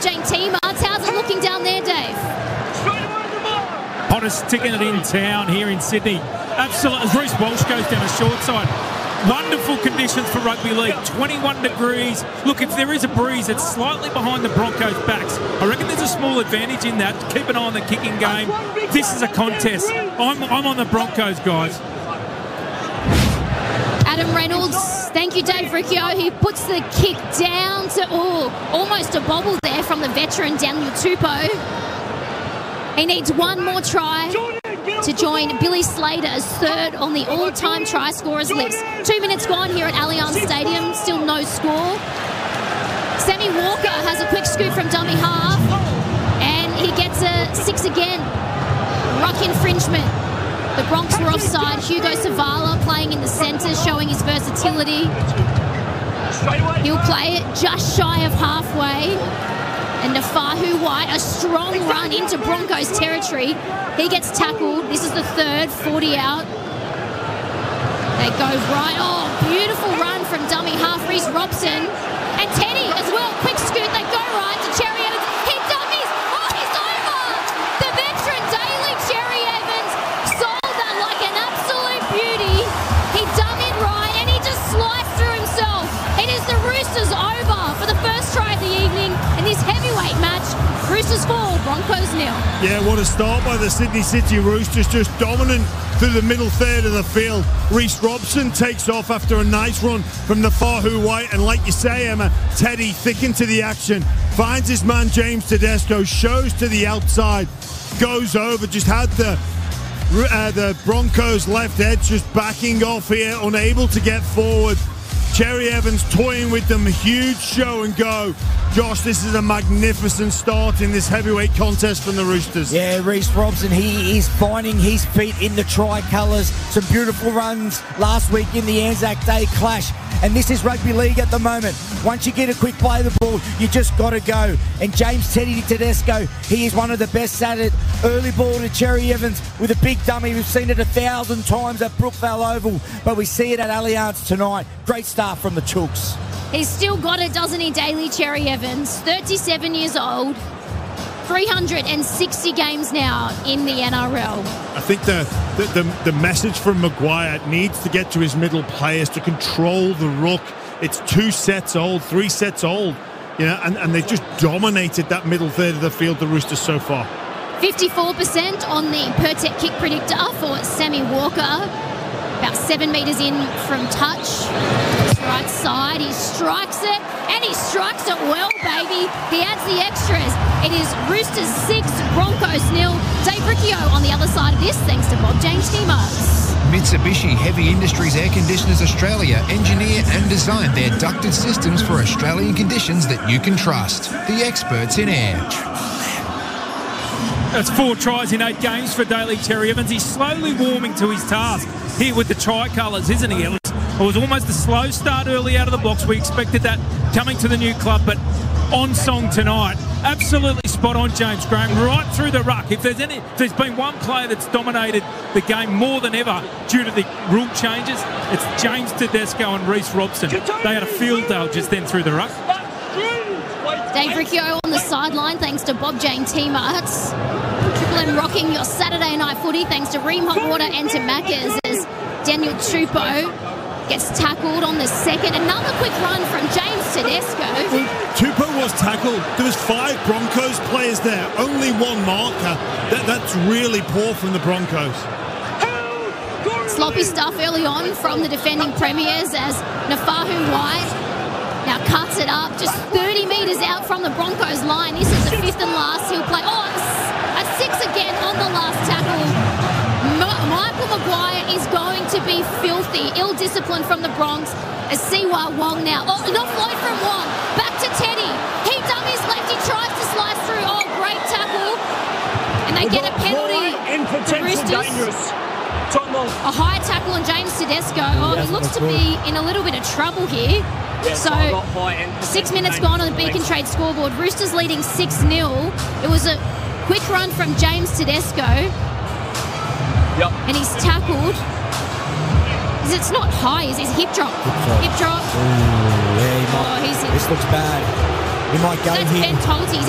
Jane T-Marts. How's it looking down there, Dave? Hottest ticket in town here in Sydney. Absolutely. As Reece Walsh goes down the short side. Wonderful conditions for rugby league. 21 degrees. Look, if there is a breeze, it's slightly behind the Broncos' backs. I reckon there's a small advantage in that. Keep an eye on the kicking game. This is a contest. I'm on the Broncos, guys. Adam Reynolds, thank you, Dave Riccio. He puts the kick down to almost a bobble there from the veteran Daniel Tupou. He needs one more try to join Billy Slater as third on the all-time try scorers list. 2 minutes gone here at Allianz Stadium, still no score. Sammy Walker has a quick scoop from dummy half, and he gets a 6 again. Ruck infringement. The Bronx were offside. Hugo Savala playing in the centre, showing his versatility. He'll play it just shy of halfway. And Nafahu White, a strong run into Broncos territory. He gets tackled. This is the third, 40 out. They go right. Oh, beautiful run from dummy half, Reece Robson. And Teddy as well. Quick scoot. They go right to Cherry Evans. He dummies. Oh, he's over. The veteran Daly Cherry Evans sold that like an absolute beauty. He dummied right and he just sliced through himself. It is the Roosters over for the first try of the evening in this heavyweight match. Roosters 4, Broncos 0. Yeah, what a start by the Sydney City Roosters, just dominant through the middle third of the field. Reece Robson takes off after a nice run from Nafahu White, and like you say, Emma, Teddy thick into the action, finds his man James Tedesco, shows to the outside, goes over, just had the Broncos left edge just backing off here, unable to get forward. Cherry Evans toying with them, huge show and go. Josh, this is a magnificent start in this heavyweight contest from the Roosters. Yeah, Reece Robson, he is finding his feet in the tricolours. Some beautiful runs last week in the Anzac Day clash. And this is rugby league at the moment. Once you get a quick play of the ball, you just got to go. And James Teddy Tedesco, he is one of the best at it. Early ball to Cherry Evans with a big dummy. We've seen it 1,000 times at Brookvale Oval, but we see it at Allianz tonight. Great start from the Chooks. He's still got it, doesn't he, Daly Cherry Evans? 37 years old. 360 games now in the NRL. I think the message from Maguire needs to get to his middle players to control the ruck. It's 2 sets old, 3 sets old, you know, and they've just dominated that middle third of the field, the Roosters, so far. 54% on the Pertec kick predictor for Sammy Walker. About 7 metres in from touch. Right side, he strikes it, and he strikes it well, baby. He adds the extras. It is Roosters 6, Broncos 0. Dave Riccio on the other side of this, thanks to Bob James T-Marts. Mitsubishi Heavy Industries Air Conditioners Australia engineer and design their ducted systems for Australian conditions that you can trust. The experts in air. That's 4 tries in 8 games for Daly Cherry Evans. He's slowly warming to his task here with the tricolours, isn't he? It was almost a slow start early out of the blocks. We expected that coming to the new club, but on song tonight. Absolutely spot on, James Graham, right through the ruck. If there's been one player that's dominated the game more than ever due to the rule changes, it's James Tedesco and Reece Robson. They had a field day just then through the ruck. Dave Riccio on the sideline, thanks to Bob Jane T-Marts. Triple M rocking your Saturday night footy, thanks to Ream Hot Water and to Macca's, as Daniel Tupou gets tackled on the second. Another quick run from James Tedesco. Well, Tupou was tackled. There was 5 Broncos players there, only 1 marker. That's really poor from the Broncos. Sloppy stuff early on from the defending premiers as Nafahu White now cuts it up just 30 metres out from the Broncos line. This is the 5th and last he'll play. Oh, a 6 again on the last tackle. Michael Maguire is going to be filthy. Ill-disciplined from the Bronx as Siwa Wong now. Oh, not float from Wong. Back to Teddy. He dummies left. He tries to slice through. Oh, great tackle. And they get a penalty. The Roosters. A high tackle on James Tedesco. Oh, he looks to be in a little bit of trouble here. So, 6 minutes gone on the Beacon Trade scoreboard. Roosters leading 6-0. It was a quick run from James Tedesco. And he's tackled. It's not high, it's hip drop. Hip drop. Ooh, yeah, this looks bad. He might go That's here. Ben Tolte's